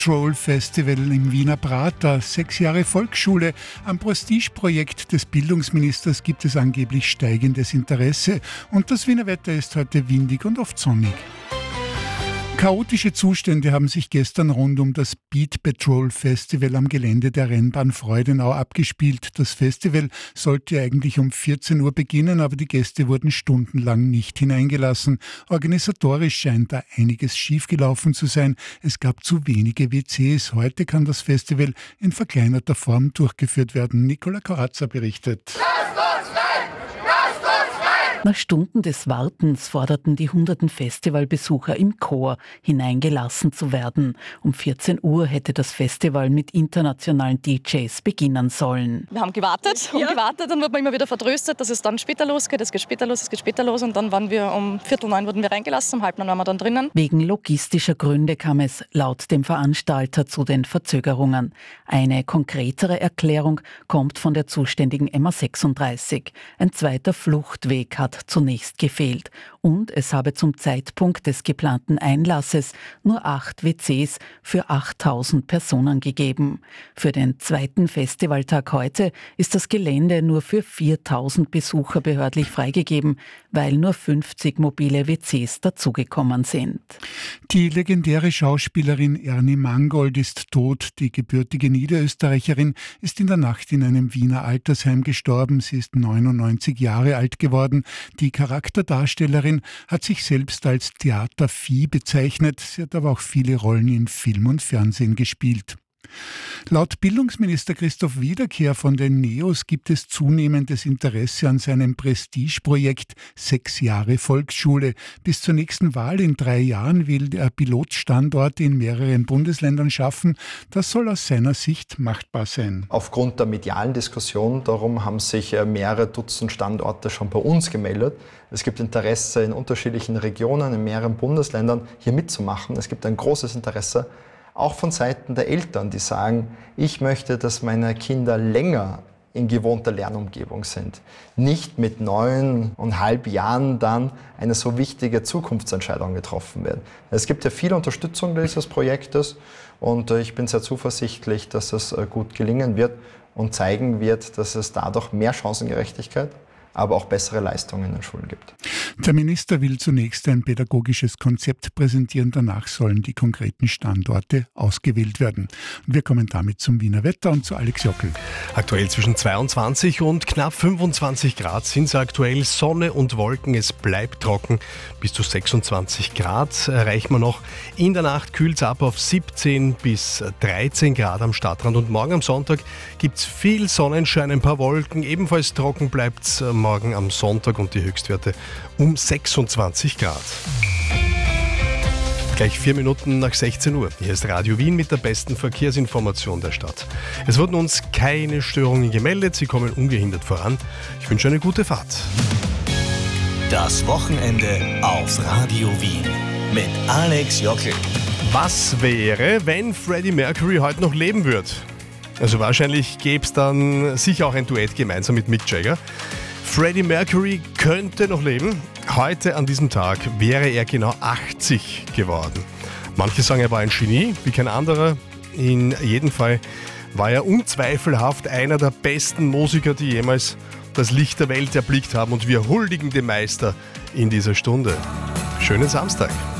Troll Festival im Wiener Prater, 6 Jahre Volksschule. Am Prestigeprojekt des Bildungsministers gibt es angeblich steigendes Interesse und das Wiener Wetter ist heute windig und oft sonnig. Chaotische Zustände haben sich gestern rund um das Beat Patrol Festival am Gelände der Rennbahn Freudenau abgespielt. Das Festival sollte eigentlich um 14 Uhr beginnen, aber die Gäste wurden stundenlang nicht hineingelassen. Organisatorisch scheint da einiges schiefgelaufen zu sein. Es gab zu wenige WCs. Heute kann das Festival in verkleinerter Form durchgeführt werden. Nicola Corazza berichtet. Nach Stunden des Wartens forderten die hunderten Festivalbesucher im Chor, hineingelassen zu werden. Um 14 Uhr hätte das Festival mit internationalen DJs beginnen sollen. Wir haben gewartet und gewartet, dann wird man immer wieder vertröstet, dass es dann später losgeht. Es geht später los und dann waren wir um 8:45 wurden wir reingelassen, um 8:30 waren wir dann drinnen. Wegen logistischer Gründe kam es laut dem Veranstalter zu den Verzögerungen. Eine konkretere Erklärung kommt von der zuständigen MA36. Ein zweiter Fluchtweg hat zunächst gefehlt und es habe zum Zeitpunkt des geplanten Einlasses nur 8 WCs für 8.000 Personen gegeben. Für den zweiten Festivaltag heute ist das Gelände nur für 4.000 Besucher behördlich freigegeben, weil nur 50 mobile WCs dazugekommen sind. Die legendäre Schauspielerin Ernie Mangold ist tot. Die gebürtige Niederösterreicherin ist in der Nacht in einem Wiener Altersheim gestorben. Sie ist 99 Jahre alt geworden. Die Charakterdarstellerin hat sich selbst als Theatervieh bezeichnet. Sie hat aber auch viele Rollen in Film und Fernsehen gespielt. Laut Bildungsminister Christoph Wiederkehr von den NEOS gibt es zunehmendes Interesse an seinem Prestigeprojekt 6 Jahre Volksschule. Bis zur nächsten Wahl in 3 Jahren will er Pilotstandorte in mehreren Bundesländern schaffen. Das soll aus seiner Sicht machbar sein. Aufgrund der medialen Diskussion darum haben sich mehrere Dutzend Standorte schon bei uns gemeldet. Es gibt Interesse in unterschiedlichen Regionen, in mehreren Bundesländern hier mitzumachen. Es gibt ein großes Interesse auch von Seiten der Eltern, die sagen, ich möchte, dass meine Kinder länger in gewohnter Lernumgebung sind. Nicht mit 9,5 Jahren dann eine so wichtige Zukunftsentscheidung getroffen wird. Es gibt ja viel Unterstützung dieses Projektes und ich bin sehr zuversichtlich, dass es gut gelingen wird und zeigen wird, dass es dadurch mehr Chancengerechtigkeit, aber auch bessere Leistungen in den Schulen gibt. Der Minister will zunächst ein pädagogisches Konzept präsentieren, danach sollen die konkreten Standorte ausgewählt werden. Und wir kommen damit zum Wiener Wetter und zu Alex Jockel. Aktuell zwischen 22 und knapp 25 Grad sind es aktuell, Sonne und Wolken, es bleibt trocken. Bis zu 26 Grad erreicht man noch. In der Nacht kühlt es ab auf 17 bis 13 Grad am Stadtrand und morgen am Sonntag gibt es viel Sonnenschein, ein paar Wolken, ebenfalls trocken bleibt es morgen am Sonntag und die Höchstwerte um 26 Grad. Gleich 4 Minuten nach 16 Uhr. Hier ist Radio Wien mit der besten Verkehrsinformation der Stadt. Es wurden uns keine Störungen gemeldet, sie kommen ungehindert voran. Ich wünsche eine gute Fahrt. Das Wochenende auf Radio Wien mit Alex Jockel. Was wäre, wenn Freddie Mercury heute noch leben würde? Also wahrscheinlich gäbe es dann sicher auch ein Duett gemeinsam mit Mick Jagger. Freddie Mercury könnte noch leben. Heute an diesem Tag wäre er genau 80 geworden. Manche sagen, er war ein Genie, wie kein anderer. In jedem Fall war er unzweifelhaft einer der besten Musiker, die jemals das Licht der Welt erblickt haben. Und wir huldigen dem Meister in dieser Stunde. Schönen Samstag.